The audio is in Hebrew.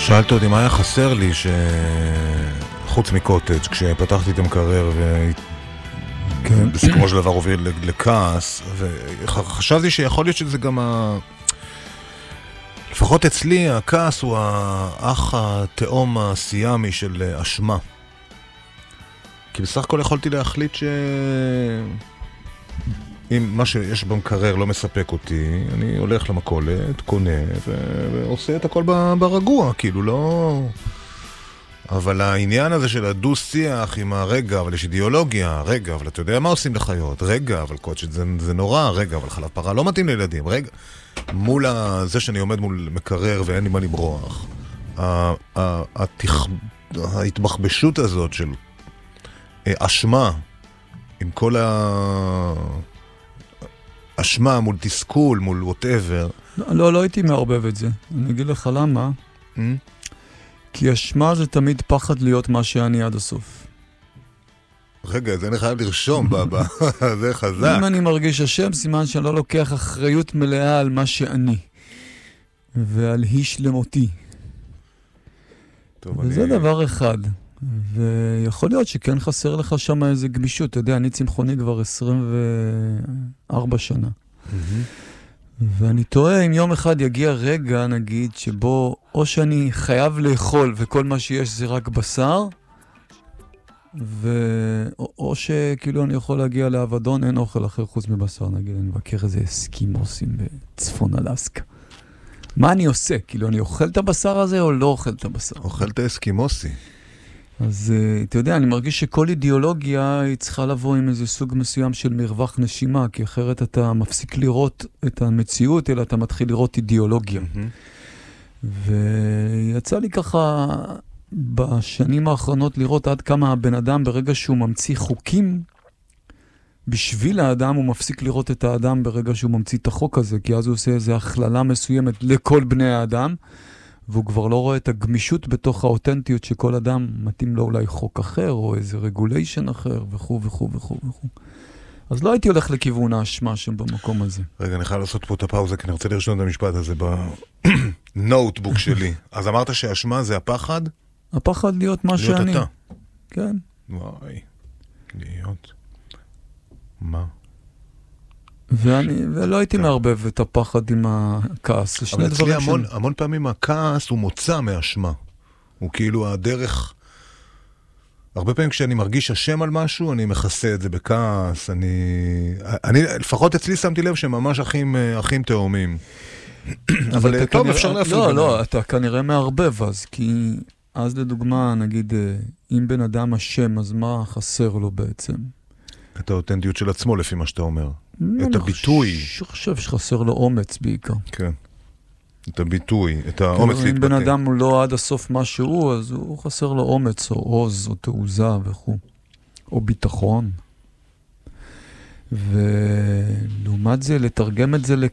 שאלת אותי מה היה חסר לי חוץ מקוטג' כשפתחתי את המקרר ובסיכומו של דבר הוביל לכעס, וחשבתי שיכול להיות שזה גם לפחות אצלי הכעס הוא האח התאום הסיאמי של אשמה, כי בסך הכל יכולתי להחליט אם מה שיש במקרר לא מספק אותי, אני הולך למכולת, קונה ועושה את הכל ברגוע, כאילו לא... אבל העניין הזה של הדו-שיח עם הרגע, אבל יש אידיאולוגיה, רגע, אבל אתה יודע מה עושים לחיות, רגע, אבל קודשת זה נורא, רגע, אבל חלב פרה לא מתאים לילדים, רגע, מול זה שאני עומד מול מקרר ואין לי מה למרוח, ההתבחבשות הזאת של אשמה, עם כל אשמה מול תסכול, מול whatever. לא הייתי מערבב את זה. אני אגיד לך למה. כי אשמה זה תמיד פחד להיות מה שאני עד הסוף. רגע, זה אני חייב לרשום, זה חזק. אם אני מרגיש אשם, סימן שאני לא לוקח אחריות מלאה על מה שאני. ועל היא שלמותי. וזה דבר אחד. ויכול להיות שכן חסר לך שם איזה גמישות. אתה יודע, אני צמחוני כבר 24 שנה. ואני טועה אם יום אחד יגיע רגע, נגיד, שבו או שאני חייב לאכול וכל מה שיש זה רק בשר, או שכאילו אני יכול להגיע לאבדון, אין אוכל אחר חוץ מבשר, נגיד, אני מבקר איזה אסקימוסים בצפון אלסקה. מה אני עושה? כאילו, אני אוכל את הבשר הזה או לא אוכל את הבשר? אוכל את האסקימוסי. אז אתה יודע, אני מרגיש שכל אידיאולוגיה היא צריכה לבוא עם איזה סוג מסוים של מרווח נשימה, כי אחרת אתה מפסיק לראות את המציאות, אלא אתה מתחיל לראות אידיאולוגיה. ויצא לי ככה בשנים האחרונות לראות עד כמה הבן אדם ברגע שהוא ממציא חוקים, בשביל האדם הוא מפסיק לראות את האדם ברגע שהוא ממציא את החוק הזה, כי אז הוא עושה איזו הכללה מסוימת לכל בני האדם, והוא כבר לא רואה את הגמישות בתוך האותנטיות שכל אדם מתאים לו אולי חוק אחר, או איזה רגוליישן אחר, וכו' וכו' וכו' וכו'. אז לא הייתי הולך לכיוון האשמה שם במקום הזה. רגע, אני חייב לעשות פה את הפאוזה, כי אני רוצה לרשום את המשפט הזה בנוטבוק שלי. אז אמרת שהאשמה זה הפחד? הפחד להיות מה שאני. להיות אתה. כן. וואי, להיות. מה? ולא הייתי מערבב את הפחד עם הכעס. אבל אצלי המון פעמים הכעס הוא מוצא מאשמה. הוא כאילו הדרך... הרבה פעמים כשאני מרגיש אשם על משהו, אני מכסה את זה בכעס. אני לפחות אצלי שמתי לב שהם ממש אחים תאומים. אבל טוב, אפשר להפריד. לא, אתה כנראה מערבב אז, כי אז לדוגמה, נגיד, אם בן אדם אשם, אז מה חסר לו בעצם? את האותנטיות של עצמו, לפי מה שאתה אומר. את הביטוי. אני חושב שחסר לו אומץ בעיקר. כן. את הביטוי, את האומץ להתבטא. אם בן אדם הוא לא עד הסוף מה שהוא, אז הוא חסר לו אומץ, או עוז, או תעוזה וכו'. או ביטחון. ולעומת זה, לתרגם את זה